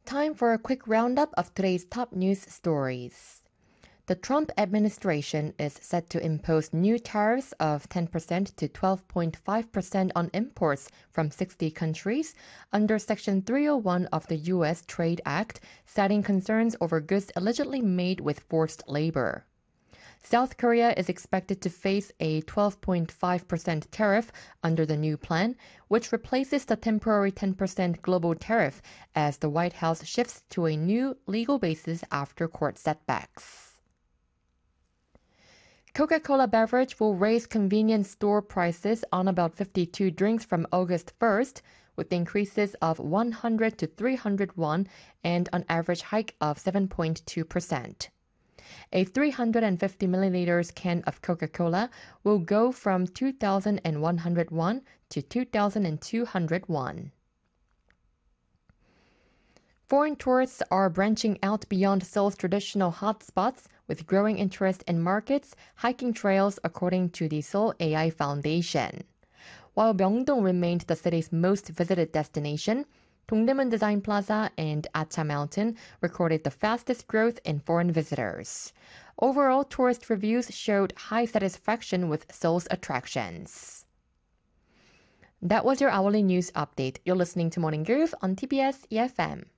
Time for a quick roundup of today's top news stories. The Trump administration is set to impose new tariffs of 10% to 12.5% on imports from 60 countries under Section 301 of the U.S. Trade Act, citing concerns over goods allegedly made with forced labor. South Korea is expected to face a 12.5% tariff under the new plan, which replaces the temporary 10% global tariff as the White House shifts to a new legal basis after court setbacks. Coca-Cola beverage will raise convenience store prices on about 52 drinks from August 1st, with increases of 100 to 300 won and an average hike of 7.2%. A 350 milliliters can of Coca-Cola will go from 2,100 won to 2,200 won. Foreign tourists are branching out beyond Seoul's traditional hotspots with growing interest in markets, hiking trails, according to the Seoul AI Foundation. While Myeongdong remained the city's most visited destination, Dongdaemun Design Plaza and Acha Mountain recorded the fastest growth in foreign visitors. Overall, tourist reviews showed high satisfaction with Seoul's attractions. That was your hourly news update. You're listening to Morning Groove on TBS EFM.